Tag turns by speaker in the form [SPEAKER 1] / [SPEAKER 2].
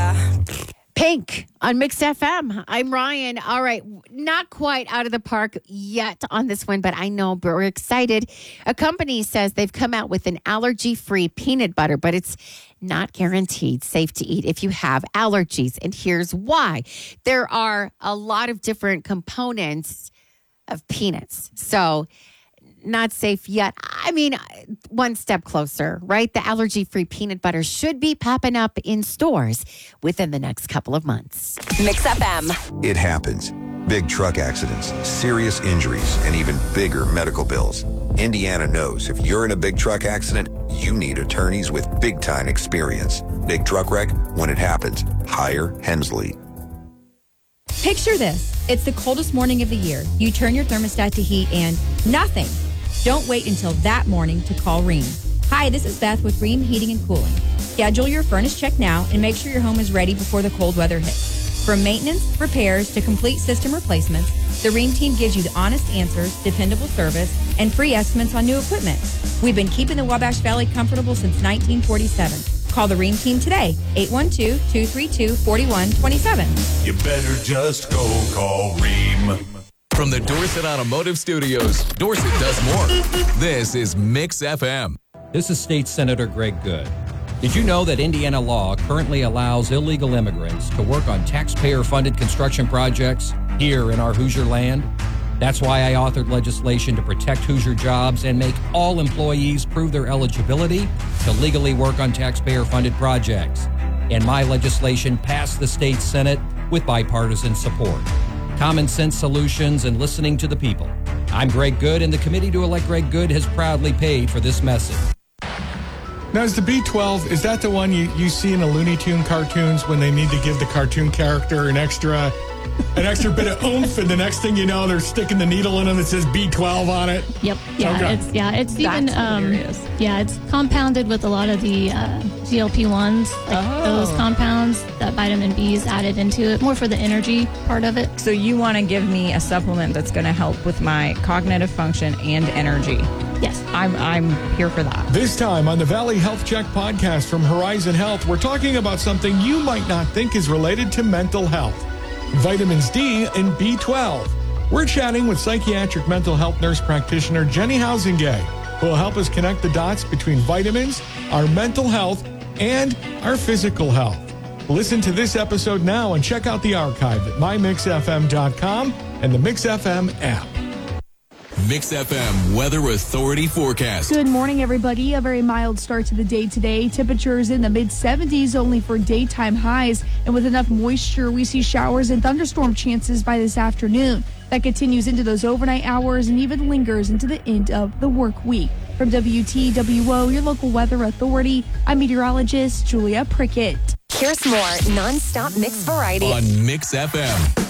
[SPEAKER 1] Pink on Mix FM. I'm Ryan. All right. Not quite out of the park yet on this one, but I know we're excited. A company says they've come out with an allergy-free peanut butter, but it's not guaranteed safe to eat if you have allergies. And here's why. There are a lot of different components of peanuts. So not safe yet. I mean, one step closer, right? The allergy-free peanut butter should be popping up in stores within the next couple of months.
[SPEAKER 2] Mix FM.
[SPEAKER 3] It happens. Big truck accidents, serious injuries, and even bigger medical bills. Indiana knows if you're in a big truck accident, you need attorneys with big-time experience. Big truck wreck, when it happens, hire Hensley.
[SPEAKER 4] Picture this. It's the coldest morning of the year. You turn your thermostat to heat and nothing. Don't wait until that morning to call Rheem. Hi, this is Beth with Rheem Heating and Cooling. Schedule your furnace check now and make sure your home is ready before the cold weather hits. From maintenance, repairs, to complete system replacements, the Rheem team gives you the honest answers, dependable service, and free estimates on new equipment. We've been keeping the Wabash Valley comfortable since 1947. Call the Rheem team today, 812-232-4127.
[SPEAKER 5] You better just go call Rheem.
[SPEAKER 6] From the Dorset Automotive Studios, Dorset does more. This is Mix FM.
[SPEAKER 7] This is State Senator Greg Good. Did you know that Indiana law currently allows illegal immigrants to work on taxpayer-funded construction projects here in our Hoosier land? That's why I authored legislation to protect Hoosier jobs and make all employees prove their eligibility to legally work on taxpayer-funded projects. And my legislation passed the state Senate with bipartisan support. Common sense solutions and listening to the people. I'm Greg Good, and the committee to elect Greg Good has proudly paid for this message.
[SPEAKER 8] Now, is the B12, is that the one you see in the Looney Tune cartoons when they need to give the cartoon character an extra bit of oomph, and the next thing you know, they're sticking the needle in them that says B12 on it?
[SPEAKER 9] Yep. Yeah. Okay. It's even it's compounded with a lot of the GLP-1s, those compounds that vitamin B is added into it, more for the energy part of it.
[SPEAKER 10] So you want to give me a supplement that's going to help with my cognitive function and energy?
[SPEAKER 9] Yes.
[SPEAKER 10] I'm here for that.
[SPEAKER 8] This time on the Valley Health Check podcast from Horizon Health, we're talking about something you might not think is related to mental health. Vitamins D and B12. We're chatting with psychiatric mental health nurse practitioner Jenny Housengay, who will help us connect the dots between vitamins, our mental health, and our physical health. Listen to this episode now and check out the archive at mymixfm.com and the Mix FM app.
[SPEAKER 6] Mix FM Weather Authority forecast.
[SPEAKER 11] Good morning, everybody. A very mild start to the day today. Temperatures in the mid-70s only for daytime highs. And with enough moisture, we see showers and thunderstorm chances by this afternoon. That continues into those overnight hours and even lingers into the end of the work week. From WTWO, your local weather authority, I'm meteorologist Julia Prickett.
[SPEAKER 2] Here's more non-stop mix variety
[SPEAKER 6] on Mix FM.